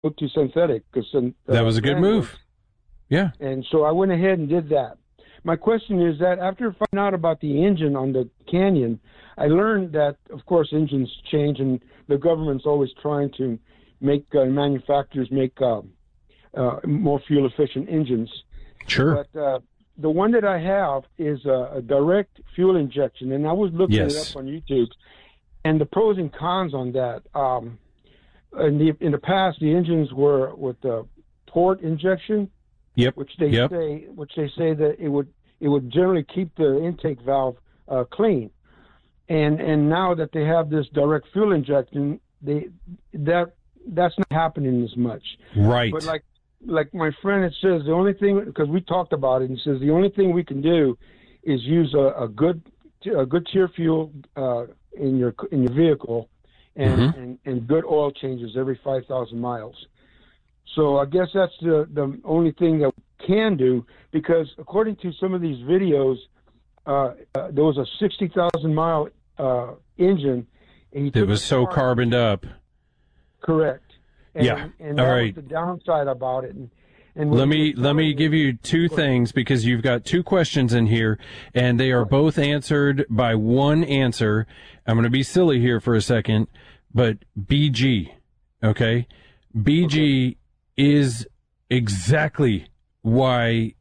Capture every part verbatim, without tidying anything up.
go to synthetic. Cause, uh, that was a good move. Yeah. And so I went ahead and did that. My question is that after finding out about the engine on the Canyon, I learned that, of course, engines change, and the government's always trying to make uh, manufacturers make uh, uh, more fuel-efficient engines. Sure. But uh, the one that I have is a, a direct fuel injection, and I was looking yes. it up on YouTube, and the pros and cons on that. Um, in the in the past, the engines were with the port injection. Yep. Which they yep. say, which they say that it would it would generally keep the intake valve uh, clean, and and now that they have this direct fuel injection, they that that's not happening as much. Right. But like like my friend, it says the only thing, because we talked about it, and says the only thing we can do is use a, a good a good tier fuel uh, in your in your vehicle, and, mm-hmm. and and good oil changes every five thousand miles. So I guess that's the, the only thing that we can do, because according to some of these videos, uh, uh, there was a sixty thousand mile uh, engine. And it was so carboned up. Correct. And, yeah. And All that right. was the downside about it. And, and let me let me give you two things, because you've got two questions in here, and they are both answered by one answer. I'm going to be silly here for a second, but B G, okay? B G okay. is exactly why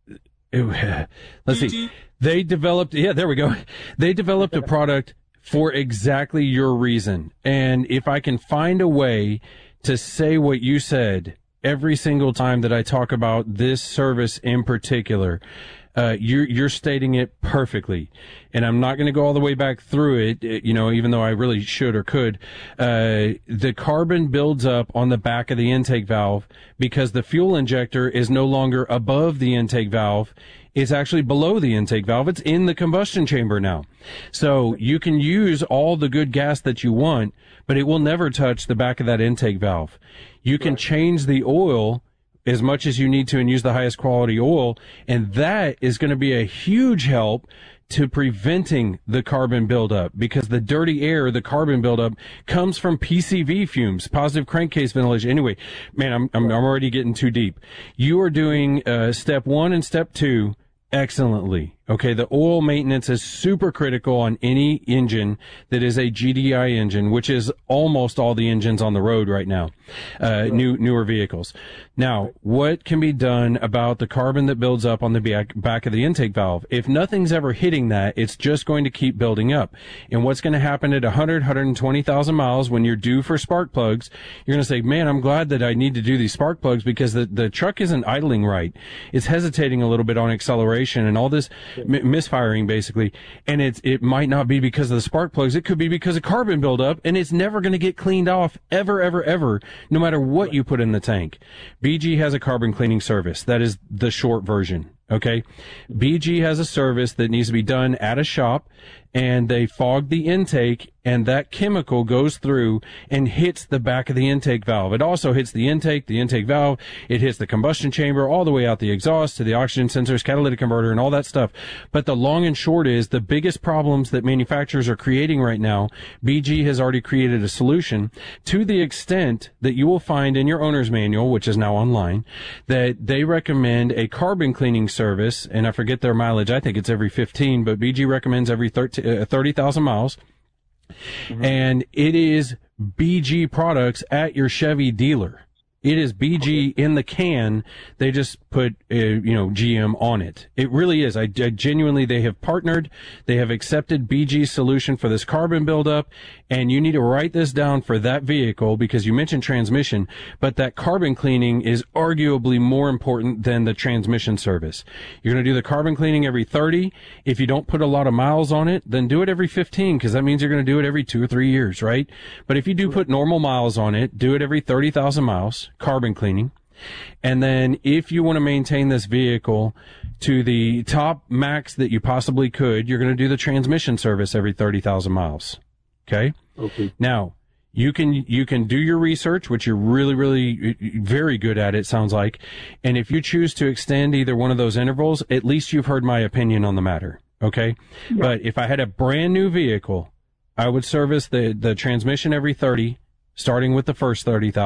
it, let's see, they developed yeah there we go they developed a product for exactly your reason. And if I can find a way to say what you said every single time that I talk about this service in particular, Uh, you're, you're stating it perfectly. And I'm not going to go all the way back through it, you know, even though I really should or could. Uh, the carbon builds up on the back of the intake valve because the fuel injector is no longer above the intake valve. It's actually below the intake valve. It's in the combustion chamber now. So you can use all the good gas that you want, but it will never touch the back of that intake valve. You can change the oil as much as you need to and use the highest quality oil, and that is going to be a huge help to preventing the carbon buildup, because the dirty air, the carbon buildup, comes from P C V fumes, positive crankcase ventilation. Anyway, man, I'm I'm, I'm already getting too deep. You are doing uh, step one and step two excellently. Okay, the oil maintenance is super critical on any engine that is a G D I engine, which is almost all the engines on the road right now, uh, new newer vehicles. Now, what can be done about the carbon that builds up on the back, back of the intake valve? If nothing's ever hitting that, it's just going to keep building up. And what's going to happen at one hundred, one hundred twenty thousand miles when you're due for spark plugs, you're going to say, man, I'm glad that I need to do these spark plugs, because the, the truck isn't idling right. It's hesitating a little bit on acceleration and all this M- misfiring basically, and it's it might not be because of the spark plugs. It could be because of carbon buildup, and it's never going to get cleaned off ever, ever, ever, no matter what you put in the tank. B G has a carbon cleaning service. That is the short version. Okay, B G has a service that needs to be done at a shop, and they fog the intake, and that chemical goes through and hits the back of the intake valve. It also hits the intake, the intake valve, it hits the combustion chamber, all the way out the exhaust to the oxygen sensors, catalytic converter, and all that stuff. But the long and short is, the biggest problems that manufacturers are creating right now, B G has already created a solution, to the extent that you will find in your owner's manual, which is now online, that they recommend a carbon cleaning service, and I forget their mileage, I think it's every fifteen, but B G recommends every thirty thousand miles. Mm-hmm. And it is B G products at your Chevy dealer. It is B G in the can. They just put, uh, you know, G M on it. It really is. I, I genuinely, they have partnered. They have accepted B G's solution for this carbon buildup. And you need to write this down for that vehicle, because you mentioned transmission, but that carbon cleaning is arguably more important than the transmission service. You're going to do the carbon cleaning every thirty. If you don't put a lot of miles on it, then do it every fifteen, because that means you're going to do it every two or three years, right? But if you do put normal miles on it, do it every thirty thousand miles. Carbon cleaning. And then if you want to maintain this vehicle to the top max that you possibly could, you're going to do the transmission service every thirty thousand miles. Okay? Okay. Now, you can you can do your research, which you're really, really very good at, it sounds like. And if you choose to extend either one of those intervals, at least you've heard my opinion on the matter. Okay? Yeah. But if I had a brand new vehicle, I would service the, the transmission every thirty, starting with the first thirty thousand.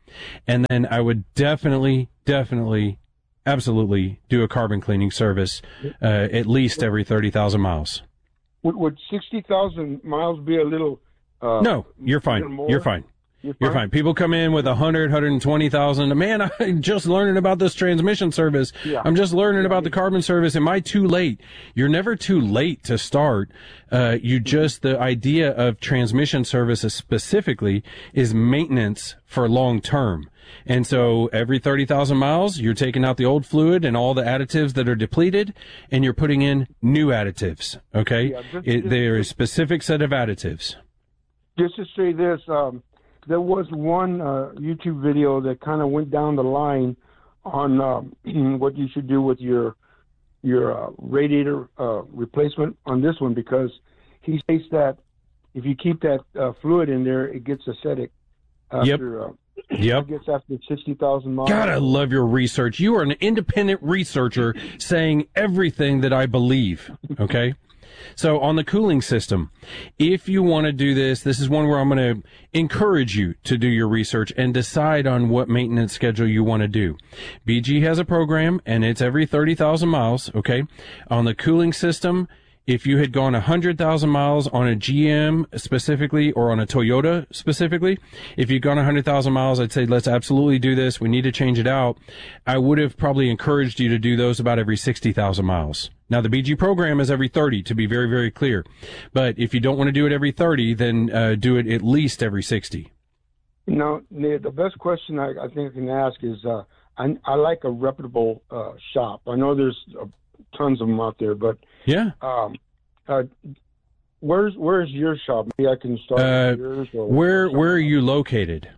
And then I would definitely, definitely, absolutely do a carbon cleaning service uh, at least every thirty thousand miles. Would, would sixty thousand miles be a little... Uh, no, you're fine. You're fine. You're fine. You're fine. People come in with one hundred, one hundred twenty thousand. Man, I'm just learning about this transmission service. Yeah. I'm just learning about the carbon service. Am I too late? You're never too late to start. Uh, you just, the idea of transmission services specifically is maintenance for long term. And so every thirty thousand miles, you're taking out the old fluid and all the additives that are depleted, and you're putting in new additives. Okay? Yeah, just, it, just, there is a specific set of additives. Just to say this, um, there was one uh, YouTube video that kind of went down the line on um, what you should do with your your uh, radiator uh, replacement on this one, because he states that if you keep that uh, fluid in there, it gets acidic after, yep. uh, yep. I guess after sixty thousand miles. God, I love your research. You are an independent researcher saying everything that I believe, okay? So on the cooling system, if you want to do this, this is one where I'm going to encourage you to do your research and decide on what maintenance schedule you want to do. B G has a program, and it's every thirty thousand miles, okay? On the cooling system, if you had gone one hundred thousand miles on a G M specifically or on a Toyota specifically, if you'd gone one hundred thousand miles, I'd say let's absolutely do this. We need to change it out. I would have probably encouraged you to do those about every sixty thousand miles. Now, the B G program is every thirty, to be very, very clear. But if you don't want to do it every thirty, then uh, do it at least every sixty. Now, the best question I, I think I can ask is, uh, I, I like a reputable uh, shop. I know there's uh, tons of them out there, but yeah. Um, uh, where's where's your shop? Maybe I can start uh, with yours. Or, where or where are you located?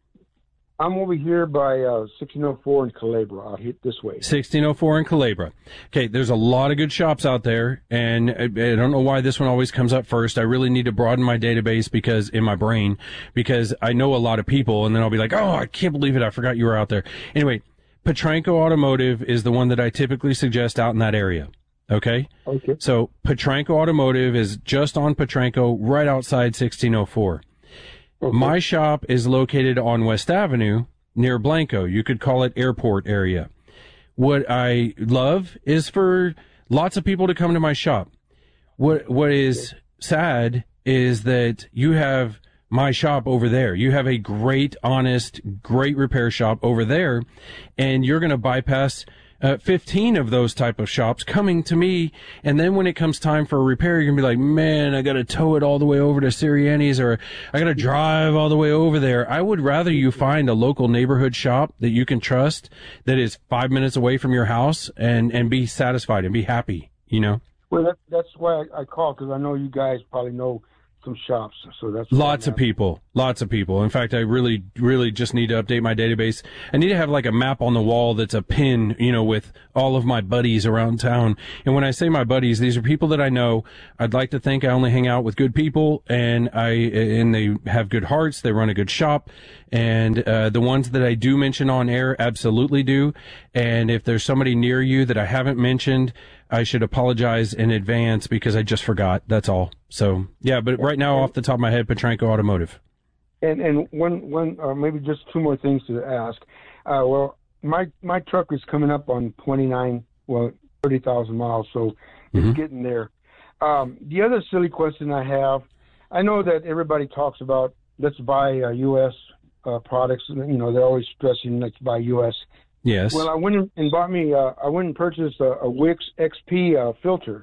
I'm over here by uh, sixteen oh four in Culebra, out here this way. sixteen oh four in Culebra. Okay, there's a lot of good shops out there, and I, I don't know why this one always comes up first. I really need to broaden my database because in my brain, because I know a lot of people, and then I'll be like, oh, I can't believe it, I forgot you were out there. Anyway, Petranco Automotive is the one that I typically suggest out in that area. Okay? Okay. So Petranco Automotive is just on Petranco, right outside sixteen oh four. Okay. My shop is located on West Avenue near Blanco. You could call it airport area. What I love is for lots of people to come to my shop. What What is sad is that you have my shop over there. You have a great, honest, great repair shop over there, and you're going to bypass Uh, fifteen of those type of shops coming to me, and then when it comes time for a repair, you're gonna be like, man, I gotta tow it all the way over to Sirianni's, or I gotta drive all the way over there. I would rather you find a local neighborhood shop that you can trust, that is five minutes away from your house, and and be satisfied and be happy, you know? Well, that, that's why I, I call, because I know you guys probably know some shops, so that's lots of people lots of people in fact, I really really just need to update my database. I need to have like a map on the wall that's a pin, you know, with all of my buddies around town. And when I say my buddies, these are people that I know. I'd like to think I only hang out with good people, and I and they have good hearts, they run a good shop, and uh the ones that I do mention on air absolutely do. And if there's somebody near you that I haven't mentioned, I should apologize in advance because I just forgot. That's all. So, yeah, but right now, off the top of my head, Petranco Automotive. And and one, one or maybe just two more things to ask. Uh, well, my my truck is coming up on twenty-nine, well, thirty thousand miles, so it's mm-hmm. getting there. Um, the other silly question I have, I know that everybody talks about let's buy uh, U S uh, products. You know, they're always stressing let's buy U S Yes. Well, I went and bought me. Uh, I went and purchased a, a Wix X P uh, filter,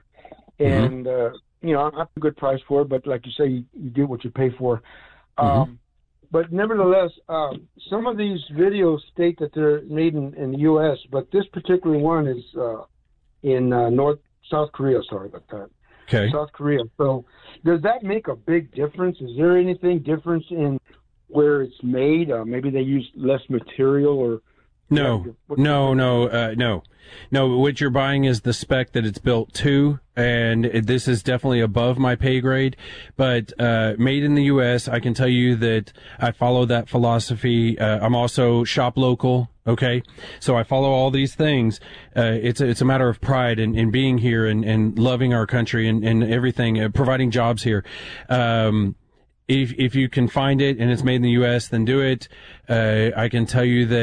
and mm-hmm. uh, you know, I have a good price for it. But like you say, you, you get what you pay for. Um, mm-hmm. But nevertheless, um, some of these videos state that they're made in, in the U S, but this particular one is uh, in uh, North South Korea. Sorry about that. Okay. South Korea. So, does that make a big difference? Is there anything difference in where it's made? Uh, maybe they use less material or. No, no, no, uh, no, no. What you're buying is the spec that it's built to, and it, this is definitely above my pay grade. But uh, made in the U S, I can tell you that I follow that philosophy. Uh, I'm also shop local. Okay, so I follow all these things. Uh, it's a, it's a matter of pride in, in being here and, and loving our country and, and everything, uh, providing jobs here. Um, if if you can find it and it's made in the U S, then do it. Uh, I can tell you that.